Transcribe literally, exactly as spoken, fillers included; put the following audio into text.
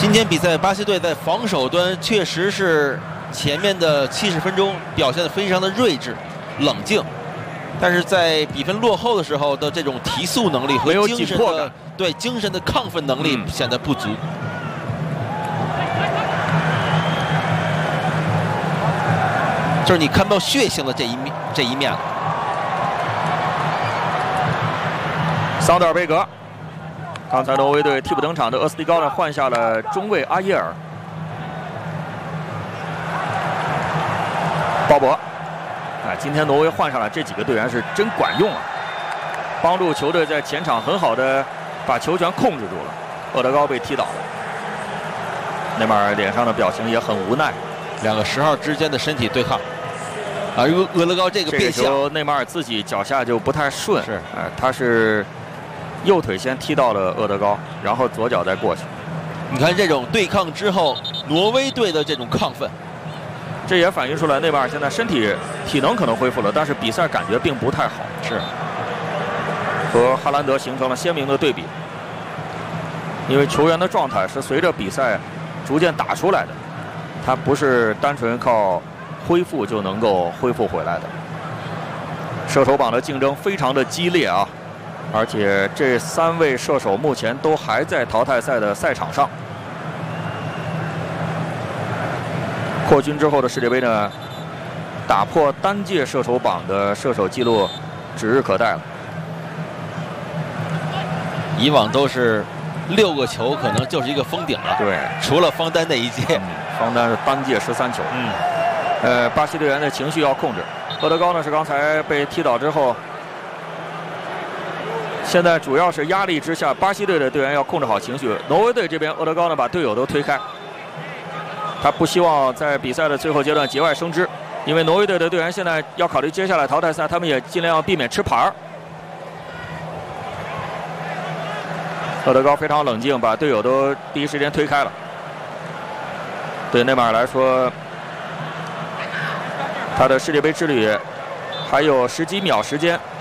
今天比赛，巴西队在防守端确实是前面的七十分钟表现得非常的锐志、冷静，但是在比分落后的时候的这种提速能力和精神的对精神的亢奋能力显得不足。嗯、就是你看不到血性的这一面这一面了。 桑德尔贝格。 刚才挪威队替补登场的厄斯蒂高呢，换下了中卫阿耶尔。鲍勃，哎，今天挪威换上来这几个队员是真管用啊，帮助球队在前场很好的把球权控制住了。厄德高被踢倒了，内马尔脸上的表情也很无奈。 两个十号之间的身体对抗，啊，厄厄德高这个变向， 这个球内马尔自己脚下就不太顺， 是， 哎，他是。 右腿先踢到了厄德高，然后左脚再过去。 你看这种对抗之后，挪威队的这种亢奋， 这也反映出来内马尔现在身体体能可能恢复了，但是比赛感觉并不太好。 是， 和哈兰德形成了鲜明的对比。因为球员的状态是随着比赛逐渐打出来的，他不是单纯靠恢复就能够恢复回来的。射手榜的竞争非常的激烈啊。 而且这三位射手目前都还在淘汰赛的赛场上。扩军之后的世界杯呢，打破单届射手榜的射手记录指日可待了。 以往都是六个球，可能就是一个封顶了。 对， 除了方丹那一届， 嗯、方丹是当届十三球。 嗯， 呃，巴西队员的情绪要控制。厄德高呢是刚才被踢倒之后。 现在主要是压力之下，巴西队的队员要控制好情绪。挪威队这边，厄德高呢把队友都推开，他不希望在比赛的最后阶段节外生枝，因为挪威队的队员现在要考虑接下来淘汰赛，他们也尽量要避免吃牌儿。厄德高非常冷静，把队友都第一时间推开了。对内马尔来说，他的世界杯之旅还有十几秒时间。